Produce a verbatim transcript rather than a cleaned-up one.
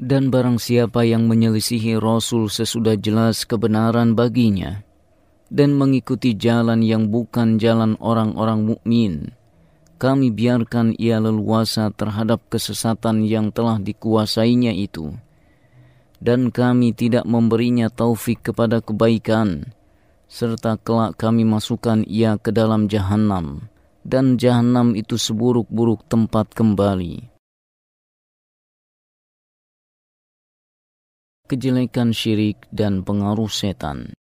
Dan barang siapa yang menyelisihi Rasul sesudah jelas kebenaran baginya, dan mengikuti jalan yang bukan jalan orang-orang mukmin, kami biarkan ia leluasa terhadap kesesatan yang telah dikuasainya itu. Dan kami tidak memberinya taufik kepada kebaikan, serta kelak kami masukkan ia ke dalam jahanam, dan jahanam itu seburuk-buruk tempat kembali. Kejelekan syirik dan pengaruh setan.